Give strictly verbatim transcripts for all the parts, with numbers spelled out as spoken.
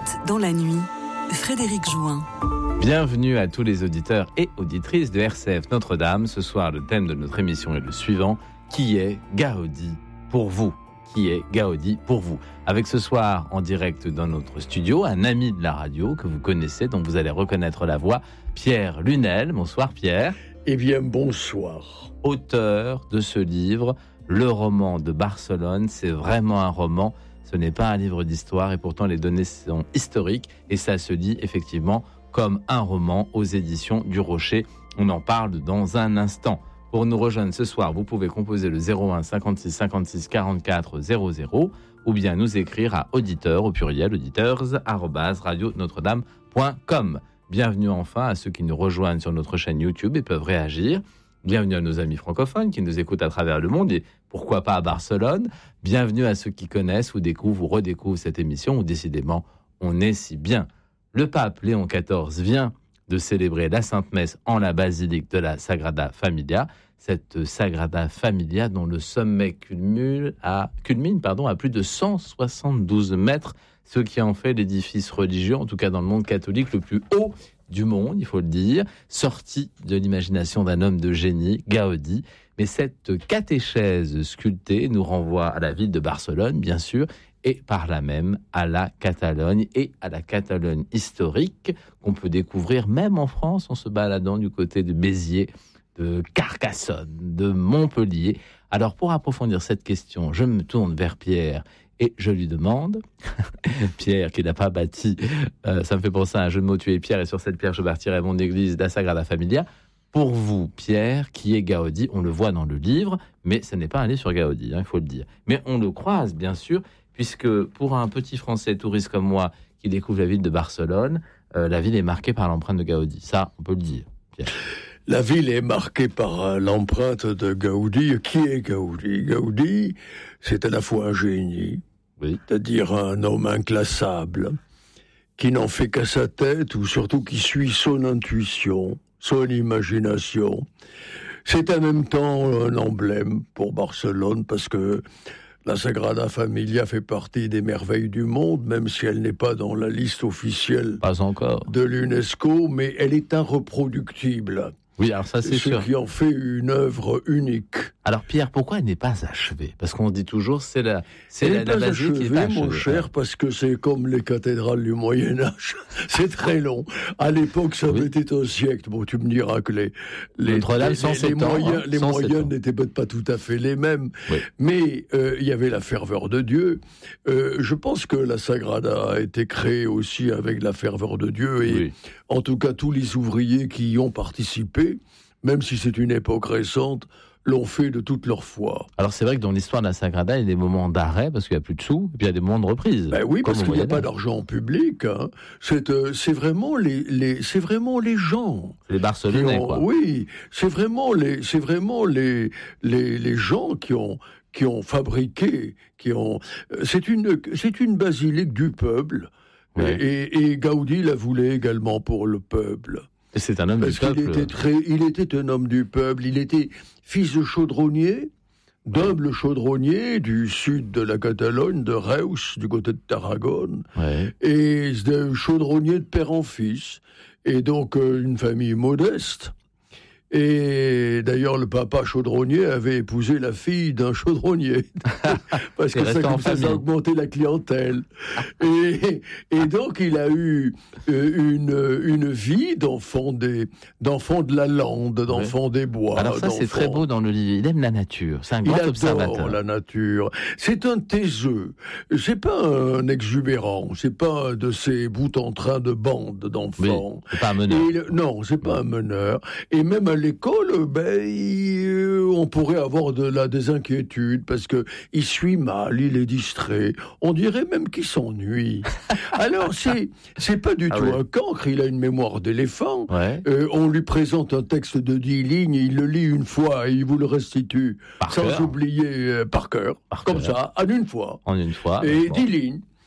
Poète dans la nuit, Frédéric Jouin. Bienvenue à tous les auditeurs et auditrices de R C F Notre-Dame. Ce soir, le thème de notre émission est le suivant. Qui est Gaudi pour vous ? Qui est Gaudi pour vous ? Avec ce soir, en direct dans notre studio, un ami de la radio que vous connaissez, dont vous allez reconnaître la voix, Pierre Lunel. Bonsoir Pierre. Eh bien, bonsoir. Auteur de ce livre, Le roman de Barcelone. C'est vraiment un roman. Ce n'est pas un livre d'histoire et pourtant les données sont historiques et ça se lit effectivement comme un roman aux éditions du Rocher. On en parle dans un instant. Pour nous rejoindre ce soir, vous pouvez composer le zéro un cinquante-six cinquante-six quarante-quatre zéro zéro ou bien nous écrire à auditeurs au pluriel auditeurs arobase radio notre dame point com. Bienvenue enfin à ceux qui nous rejoignent sur notre chaîne YouTube et peuvent réagir. Bienvenue à nos amis francophones qui nous écoutent à travers le monde et pourquoi pas à Barcelone. Bienvenue à ceux qui connaissent ou découvrent ou redécouvrent cette émission où décidément on est si bien. Le pape Léon quatorze vient de célébrer la Sainte Messe en la basilique de la Sagrada Familia. Cette Sagrada Familia dont le sommet culmine à, culmine, pardon, à plus de cent soixante-douze mètres, ce qui en fait l'édifice religieux, en tout cas dans le monde catholique, le plus haut du monde, il faut le dire, sorti de l'imagination d'un homme de génie, Gaudi. Mais cette catéchèse sculptée nous renvoie à la ville de Barcelone, bien sûr, et par là même à la Catalogne et à la Catalogne historique qu'on peut découvrir même en France en se baladant du côté de Béziers, de Carcassonne, de Montpellier. Alors pour approfondir cette question, je me tourne vers Pierre et je lui demande, Pierre qui n'a pas bâti, euh, ça me fait penser à un jeu de mots, tu es Pierre et sur cette pierre je bâtirai mon église, la Sagrada Familia. Pour vous, Pierre, qui est Gaudi, on le voit dans le livre, mais ce n'est pas un livre sur Gaudi, hein, il faut le dire. Mais on le croise bien sûr, puisque pour un petit Français touriste comme moi qui découvre la ville de Barcelone, euh, la ville est marquée par l'empreinte de Gaudi. Ça, on peut le dire, Pierre. La ville est marquée par euh, l'empreinte de Gaudi. Qui est Gaudi ? Gaudi, c'est à la fois un génie, oui. C'est-à-dire un homme inclassable, qui n'en fait qu'à sa tête, ou surtout qui suit son intuition, son imagination. C'est en même temps un emblème pour Barcelone, parce que la Sagrada Familia fait partie des merveilles du monde, même si elle n'est pas dans la liste officielle pas encore. de l'UNESCO, mais elle est irreproductible. Oui, alors ça c'est ce sûr. Ce qui en fait une œuvre unique. Alors Pierre, pourquoi elle n'est pas achevée ? Parce qu'on dit toujours c'est la c'est elle la, la basilique qui n'est pas achevée. Mon cher, parce que c'est comme les cathédrales du Moyen Âge, c'est très long. À l'époque, ça oui. avait été un siècle. Bon, tu me diras que les les, Notre-Dame, les, les, les moyens, hein, les moyens n'étaient peut-être pas tout à fait les mêmes, oui. mais euh, il y avait la ferveur de Dieu. Euh, je pense que la Sagrada a été créée aussi avec la ferveur de Dieu et oui. en tout cas tous les ouvriers qui y ont participé, même si c'est une époque récente, l'ont fait de toute leur foi. Alors c'est vrai que dans l'histoire de la Sagrada, il y a des moments d'arrêt parce qu'il n'y a plus de sous, et puis il y a des moments de reprise. Ben oui, parce qu'il n'y a pas d'argent public. Hein. C'est, euh, c'est vraiment les, les, c'est vraiment les gens. Les Barcelonais, ont, quoi. Oui, c'est vraiment les, c'est vraiment les, les, les gens qui ont, qui ont fabriqué, qui ont. C'est une, c'est une basilique du peuple, ouais. et, et, et Gaudi la voulait également pour le peuple. Et c'est un homme Parce du peuple. Qu'il était très, il était un homme du peuple. Il était fils de chaudronnier, d'humble chaudronnier du sud de la Catalogne, de Reus, du côté de Tarragone, ouais. et de chaudronnier de père en fils. Et donc euh, une famille modeste. Et d'ailleurs, le papa chaudronnier avait épousé la fille d'un chaudronnier. Parce que ça, comme ça, ça a augmenté la clientèle. Et, et donc, il a eu une, une vie d'enfant, des, d'enfant de la lande, d'enfant ouais. des bois. Alors ça, c'est très beau dans le livre. Il aime la nature. C'est un grand il observateur. Il adore la nature. C'est un taiseux. C'est pas un exubérant. C'est pas de ces bouts en train de bande d'enfants. Oui, c'est pas un meneur. Et, non, c'est pas un meneur. Et même à l'école, ben, il, on pourrait avoir de là des inquiétudes parce que il suit mal, il est distrait. On dirait même qu'il s'ennuie. Alors c'est c'est pas du ah tout oui. un cancre. Il a une mémoire d'éléphant. Ouais. Euh, on lui présente un texte de dix lignes, il le lit une fois et il vous le restitue par sans cœur. oublier euh, par cœur, par comme cœur. ça, en une fois. En une fois. Et dix lignes.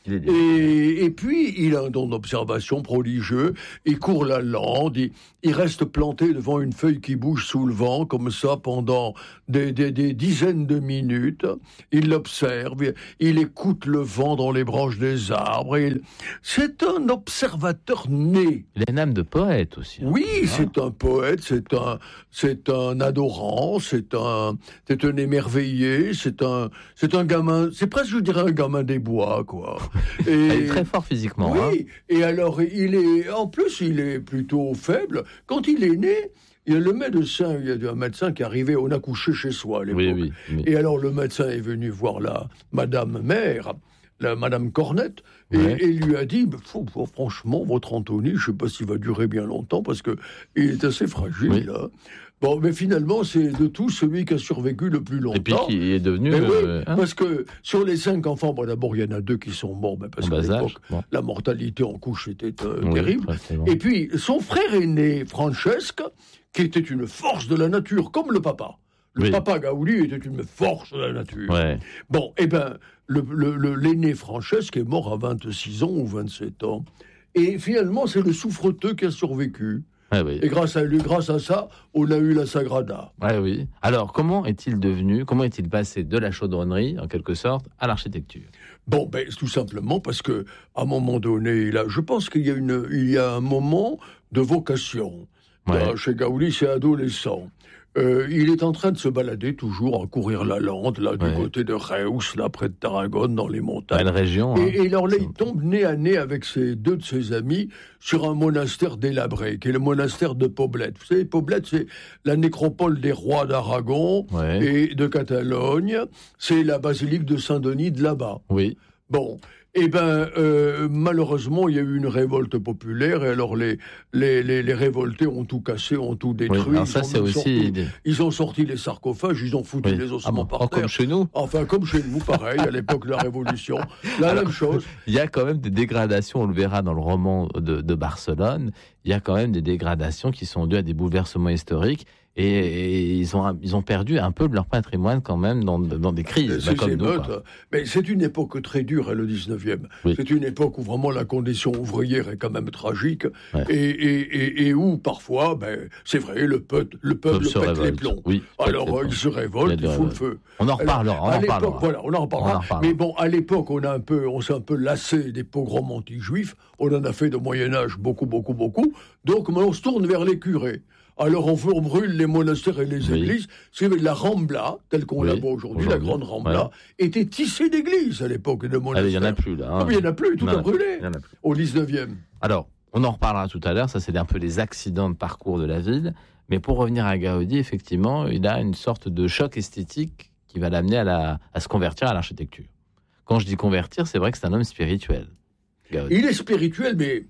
Et, et puis, il a un don d'observation prodigieux. Il court la lande, il, il reste planté devant une feuille qui bouge sous le vent, comme ça, pendant des, des, des dizaines de minutes. Il l'observe, il écoute le vent dans les branches des arbres. Il... C'est un observateur né. Il a une âme de poète aussi. Hein. Oui, ah. c'est un poète, c'est un, c'est un adorant, c'est un, c'est un émerveillé, c'est un, c'est un gamin, c'est presque, je dirais, un gamin des bois, quoi. Et, il est très fort physiquement. Oui, hein. Et alors, il est, en plus, il est plutôt faible. Quand il est né, il y a le médecin, il y a un médecin qui est arrivé, on a couché chez soi à l'époque. Oui, oui, oui. Et alors, le médecin est venu voir la Madame Mère, la Madame Cornette, et, ouais. et lui a dit, faut, faut, franchement, votre Anthony, je ne sais pas s'il va durer bien longtemps, parce que il est assez fragile, oui. là. Bon, mais finalement, c'est de tous celui qui a survécu le plus longtemps. Et puis qui est devenu... Mais oui, euh, hein parce que sur les cinq enfants, bon, d'abord, il y en a deux qui sont morts, ben, parce qu'à l'époque, bon. la mortalité en couche était euh, oui, terrible. Bon. Et puis, son frère aîné, Francesca, qui était une force de la nature, comme le papa. Le oui. papa Gaudi était une force de la nature. Ouais. Bon, eh bien, le, le, le, l'aîné Francesca est mort à vingt-six ans ou vingt-sept ans. Et finalement, c'est le souffreteux qui a survécu. Ah oui. Et grâce à lui, grâce à ça, on a eu la Sagrada. Ah oui. Alors, comment est-il devenu, comment est-il passé de la chaudronnerie, en quelque sorte, à l'architecture ? Bon, ben, tout simplement parce que, à un moment donné, il a, je pense qu'il y a une, il y a un moment de vocation. Ouais. Là, chez Gaudi, c'est adolescent. Euh, il est en train de se balader toujours, à courir la lande, là, du ouais. côté de Reus, là, près de Tarragone, dans les montagnes. Belle région. Et, hein. et alors là, il tombe nez à nez avec ses, deux de ses amis sur un monastère délabré, qui est le monastère de Poblet. Vous savez, Poblet, c'est la nécropole des rois d'Aragon ouais. et de Catalogne. C'est la basilique de Saint-Denis de là-bas. Oui. Bon. Eh bien, euh, malheureusement, il y a eu une révolte populaire, et alors les, les, les, les révoltés ont tout cassé, ont tout détruit. Oui, alors ça, c'est aussi... sorti, ils ont sorti les sarcophages, ils ont foutu oui. les ossements ah bon, par oh, terre. Comme chez nous. Enfin, comme chez nous, pareil, à l'époque de la Révolution. La alors, même chose. Il y a quand même des dégradations, on le verra dans le roman de, de Barcelone, il y a quand même des dégradations qui sont dues à des bouleversements historiques. Et, et ils, ont, ils ont perdu un peu de leur patrimoine quand même dans, dans des crises. C'est, bah, comme c'est nous, meute, mais c'est une époque très dure, hein, le dix-neuvième. Oui. C'est une époque où vraiment la condition ouvrière est quand même tragique. Ouais. Et, et, et, et où parfois, ben, c'est vrai, le peuple, le peuple pète révolte. les plombs. Oui, Alors euh, il se révolte, il, il faut le feu. On en reparlera. On en reparlera. Voilà, on en reparlera. On en mais bon, à l'époque, on, a un peu, on s'est un peu lassé des pogroms anti-juifs. On en a fait de Moyen-Âge beaucoup, beaucoup, beaucoup. Donc on se tourne vers les curés. Alors on, on brûle les monastères et les oui. églises. C'est la Rambla, telle qu'on oui. la voit aujourd'hui, aujourd'hui, la grande Rambla, ouais. était tissée d'églises à l'époque de monastères. Il n'y en a plus là. Hein. Ah, mais il n'y en a plus, tout non, a brûlé plus. Au dix-neuvième. Alors, on en reparlera tout à l'heure, ça c'est un peu les accidents de parcours de la ville. Mais pour revenir à Gaudi, effectivement, il a une sorte de choc esthétique qui va l'amener à, la, à se convertir à l'architecture. Quand je dis convertir, c'est vrai que c'est un homme spirituel. Gaudi. Il est spirituel, mais...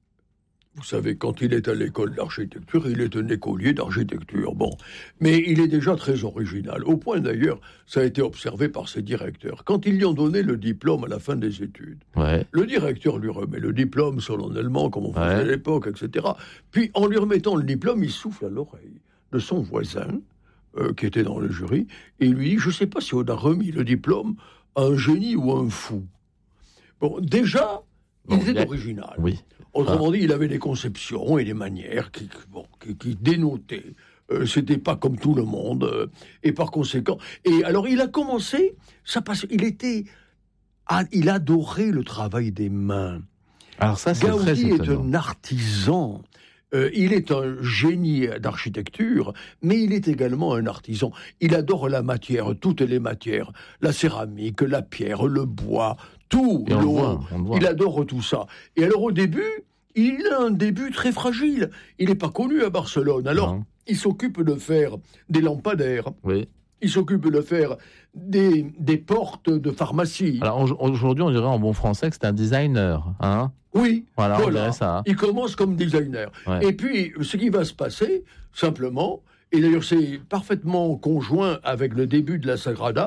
Vous savez, quand il est à l'école d'architecture, il est un écolier d'architecture. Bon, mais il est déjà très original. Au point d'ailleurs, ça a été observé par ses directeurs. Quand ils lui ont donné le diplôme à la fin des études, ouais. le directeur lui remet le diplôme solennellement, comme on faisait ouais. à l'époque, et cetera. Puis, en lui remettant le diplôme, il souffle à l'oreille de son voisin, euh, qui était dans le jury, et il lui dit, je ne sais pas si on a remis le diplôme à un génie ou à un fou. Bon, déjà, il bon, était a... original. Oui. Autrement dit, il avait des conceptions et des manières qui, bon, qui, qui dénotaient. Euh, c'était pas comme tout le monde. Euh, et par conséquent... Et alors, il a commencé... Ça passe, il était... Ah, il adorait le travail des mains. Alors ça, c'est Gaudi très étonnant. est un artisan. Euh, il est un génie d'architecture, mais il est également un artisan. Il adore la matière, toutes les matières. La céramique, la pierre, le bois... Tout, et on l'eau, le voit, on le voit. Il adore tout ça. Et alors au début, il a un début très fragile. Il n'est pas connu à Barcelone. Alors, non. il s'occupe de faire des lampadaires. Oui. Il s'occupe de faire des, des portes de pharmacie. Alors aujourd'hui, on dirait en bon français que c'est un designer. Hein oui, voilà, voilà. On dirait ça. Il commence comme designer. Ouais. Et puis, ce qui va se passer, simplement, et d'ailleurs c'est parfaitement conjoint avec le début de la Sagrada,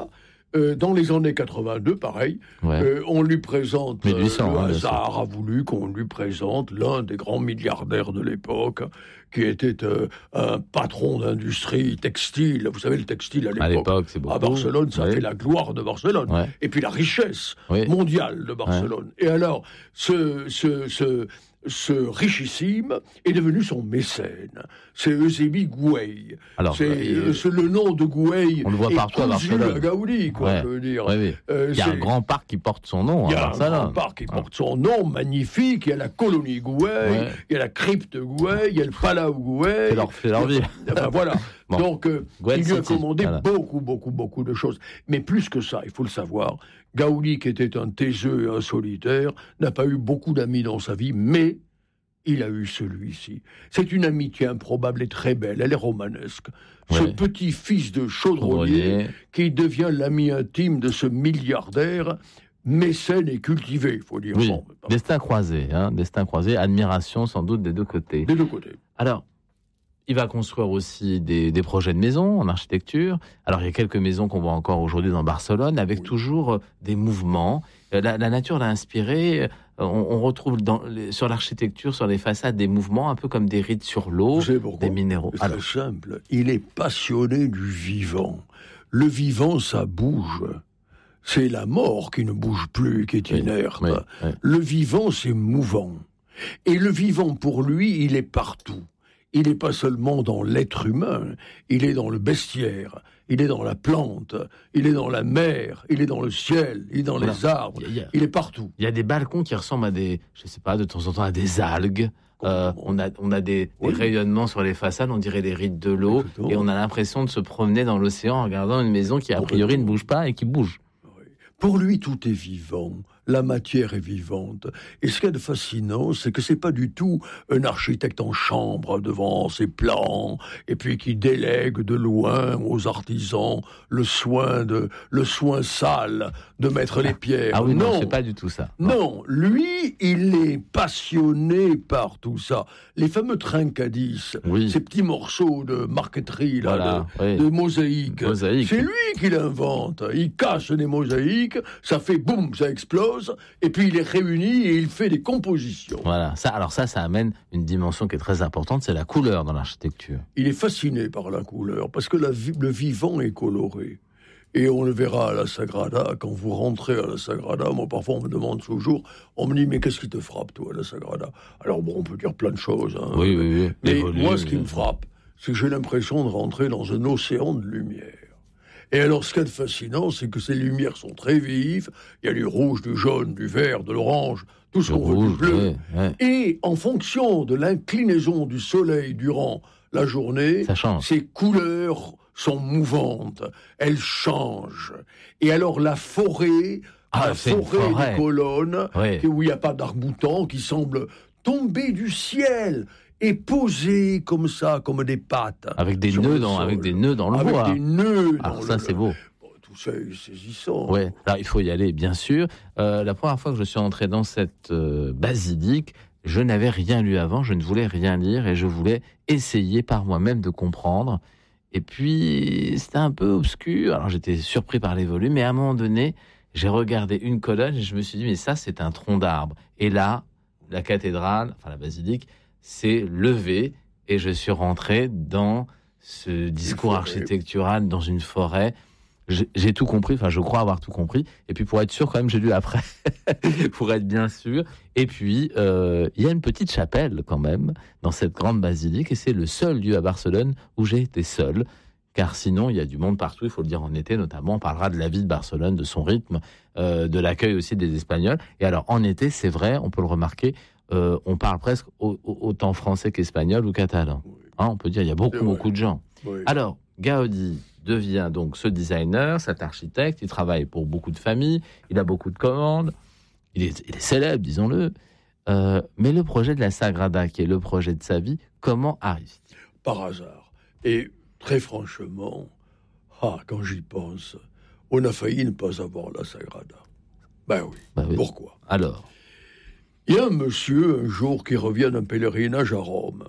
euh, dans les années quatre-vingt-deux, pareil, ouais. euh, on lui présente, mille huit cents, euh, le hein, hasard a voulu qu'on lui présente l'un des grands milliardaires de l'époque, qui était euh, un patron d'industrie textile. Vous savez, le textile à l'époque, à, l'époque, c'est beaucoup. à Barcelone, ça oui. fait la gloire de Barcelone, ouais. et puis la richesse oui. mondiale de Barcelone. Ouais. Et alors, ce... ce, ce Ce richissime est devenu son mécène. C'est Eusebi Güell. Alors, c'est, euh, c'est le nom de Güell. On le voit partout à Barcelone. À Gaudi, quoi, ouais. je veux dire. Ouais, oui. euh, il y a un grand parc qui porte son nom. Il y a à Barcelone. un grand parc qui ouais. porte son nom, magnifique. Il y a la colonie Güell, ouais. il y a la crypte Güell, il y a le Palau Güell. C'est leur, c'est leur vie. Ben, voilà. Bon. Donc, euh, il lui a commandé voilà. beaucoup, beaucoup, beaucoup de choses. Mais plus que ça, il faut le savoir, Gaudi, qui était un taiseux et un solitaire, n'a pas eu beaucoup d'amis dans sa vie, mais il a eu celui-ci. C'est une amitié improbable et très belle, elle est romanesque. Ouais. Ce petit fils de chaudronnier qui devient l'ami intime de ce milliardaire, mécène et cultivé, il faut dire. Oui. Bon, destin croisé, hein, destin croisé, admiration sans doute des deux côtés. Des deux côtés. Alors, il va construire aussi des, des projets de maisons en architecture. Alors, il y a quelques maisons qu'on voit encore aujourd'hui dans Barcelone, avec oui. toujours des mouvements. La, la nature l'a inspiré. On, on retrouve dans, sur l'architecture, sur les façades, des mouvements un peu comme des rides sur l'eau, des minéraux. C'est très simple. Il est passionné du vivant. Le vivant, ça bouge. C'est la mort qui ne bouge plus, qui est oui, inerte. Oui, oui. Le vivant, c'est mouvant. Et le vivant, pour lui, il est partout. Il n'est pas seulement dans l'être humain, il est dans le bestiaire, il est dans la plante, il est dans la mer, il est dans le ciel, il est dans voilà. les arbres, il, y a, il est partout. Il y a des balcons qui ressemblent à des, je sais pas, de temps en temps à des algues. Euh, on a, on a des, des oui. rayonnements sur les façades, on dirait des rides de l'eau, Exactement. Et on a l'impression de se promener dans l'océan en regardant une maison qui a priori ne bouge pas et qui bouge. Oui. Pour lui, tout est vivant. La matière est vivante. Et ce qu'il y a de fascinant, c'est que c'est pas du tout un architecte en chambre devant ses plans, et puis qui délègue de loin aux artisans le soin de, le soin sale de mettre les pierres. Ah oui, non, non c'est pas du tout ça. Non. non, lui, il est passionné par tout ça. Les fameux trincadis, oui. ces petits morceaux de marqueterie, là, voilà, de, oui. de mosaïque, mosaïque, c'est lui qui l'invente. Il casse des mosaïques, ça fait boum, ça explose, et puis il les réunit et il fait des compositions. Voilà, ça, alors ça, ça amène une dimension qui est très importante, c'est la couleur dans l'architecture. Il est fasciné par la couleur, parce que la, le vivant est coloré. Et on le verra à la Sagrada, quand vous rentrez à la Sagrada, moi parfois on me demande toujours, on me dit mais qu'est-ce qui te frappe toi à la Sagrada? Alors bon, on peut dire plein de choses. Hein, oui, oui, oui. Mais Évolue, moi ce qui oui. me frappe, c'est que j'ai l'impression de rentrer dans un océan de lumière. Et alors ce qui est fascinant, c'est que ces lumières sont très vives, il y a du rouge, du jaune, du vert, de l'orange, tout ce qu'on veut, du bleu. Ouais, ouais. Et en fonction de l'inclinaison du soleil durant la journée, ces couleurs sont mouvantes, elles changent. Et alors la forêt, ah, la forêt, forêt des colonnes, oui. où il n'y a pas d'arc-boutant, qui semble tomber du ciel et poser comme ça, comme des pattes. Avec des nœuds dans, avec des nœuds dans le avec bois. Avec des nœuds dans alors le ça, c'est beau. Bon, tout ça est saisissant. Ouais. Alors il faut y aller, bien sûr. Euh, la première fois que je suis entré dans cette euh, basilique, je n'avais rien lu avant, je ne voulais rien lire et je voulais essayer par moi-même de comprendre. Et puis, c'était un peu obscur. Alors, j'étais surpris par les volumes. Mais à un moment donné, j'ai regardé une colonne et je me suis dit, mais ça, c'est un tronc d'arbre. Et là, la cathédrale, enfin la basilique, s'est levée et je suis rentré dans ce discours architectural, dans une forêt. J'ai, j'ai tout compris, enfin, je crois avoir tout compris. Et puis, pour être sûr, quand même, j'ai lu après, pour être bien sûr. Et puis, euh, il y a une petite chapelle, quand même, dans cette grande basilique. Et c'est le seul lieu à Barcelone où j'ai été seul. Car sinon, il y a du monde partout, il faut le dire en été notamment. On parlera de la vie de Barcelone, de son rythme, euh, de l'accueil aussi des Espagnols. Et alors, en été, c'est vrai, on peut le remarquer, euh, on parle presque au, au, autant français qu'espagnol ou catalan. Oui. Hein, on peut dire, il y a beaucoup, beaucoup de gens. Oui. Alors, Gaudi devient donc ce designer, cet architecte, il travaille pour beaucoup de familles, il a beaucoup de commandes, il est, il est célèbre, disons-le. Euh, mais le projet de la Sagrada, qui est le projet de sa vie, comment arrive-t-il ? Par hasard. Et très franchement, ah, quand j'y pense, on a failli ne pas avoir la Sagrada. Ben oui. Ben oui. Pourquoi ? Alors ? Il y a un monsieur, un jour, qui revient d'un pèlerinage à Rome.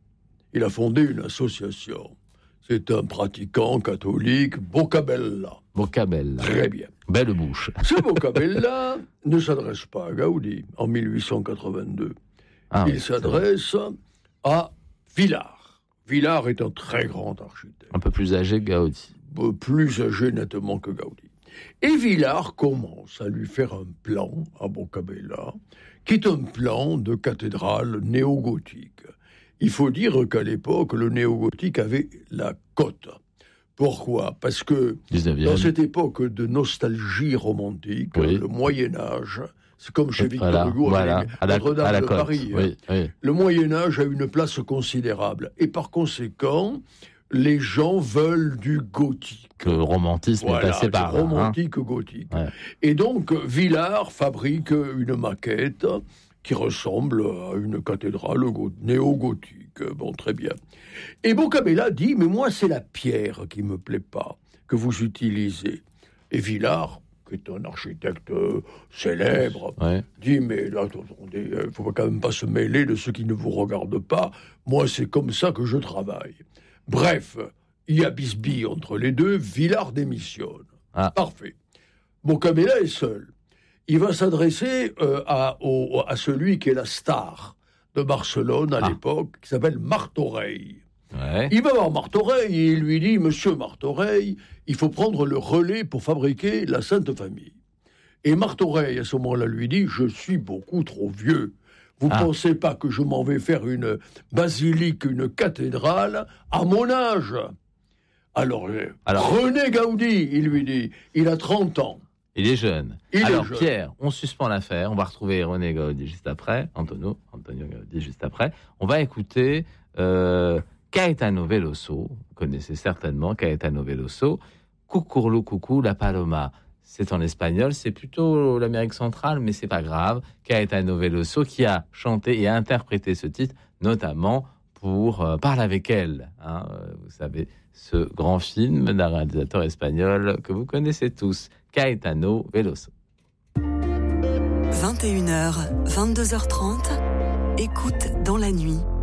Il a fondé une association. C'est un pratiquant catholique, Boccabella. Boccabella. Très bien. Belle bouche. Ce Boccabella ne s'adresse pas à Gaudi en mille huit cent quatre-vingt-deux. Ah, Il oui, s'adresse à Villars. Villars est un très grand architecte. un peu plus âgé que Gaudi. Plus âgé nettement que Gaudi. Et Villars commence à lui faire un plan à Boccabella, qui est un plan de cathédrale néo-gothique. Il faut dire qu'à l'époque, le néo-gothique avait la cote. Pourquoi ? Parce que dix-neuvième. dans cette époque de nostalgie romantique, oui. le Moyen-Âge, c'est comme chez Victor voilà, Hugo, voilà, à la, Notre-Dame à la de côte. Paris. Oui, oui. Le Moyen-Âge a une place considérable. Et par conséquent, les gens veulent du gothique. Le romantisme voilà, est passé par là. Hein. Romantique gothique. Ouais. Et donc, Villars fabrique une maquette qui ressemble à une cathédrale néo-gothique. Bon, très bien. Et Boccabella dit, mais moi, c'est la pierre qui me plaît pas, que vous utilisez. Et Villars, qui est un architecte célèbre, ouais. dit, mais là, attendez, il ne faut quand même pas se mêler de ce qui ne vous regarde pas. Moi, c'est comme ça que je travaille. Bref, il y a bisbille entre les deux, Villars démissionne. Ah. Parfait. Boccabella est seul. Il va s'adresser euh, à, au, à celui qui est la star de Barcelone à ah. l'époque, qui s'appelle Martorell. Ouais. Il va voir Martorell et il lui dit, Monsieur Martorell, il faut prendre le relais pour fabriquer la Sainte Famille. Et Martorell, à ce moment-là, lui dit, je suis beaucoup trop vieux. Vous ne ah. pensez pas que je m'en vais faire une basilique, une cathédrale à mon âge ? Alors, Alors, René Gaudi, il lui dit, il a trente ans. Il est jeune. Il Alors, est jeune. Pierre, on suspend l'affaire. On va retrouver René Gaudi juste après. Antonio, Antonio Gaudi juste après. On va écouter euh, Caetano Veloso. Vous connaissez certainement Caetano Veloso. Cucurlu Cucú la Paloma. C'est en espagnol, c'est plutôt l'Amérique centrale, mais c'est pas grave. Caetano Veloso qui a chanté et a interprété ce titre, notamment pour euh, Parle avec elle. Hein, vous savez, ce grand film d'un réalisateur espagnol que vous connaissez tous, Caetano Veloso. vingt et une heures, vingt-deux heures trente, écoute dans la nuit.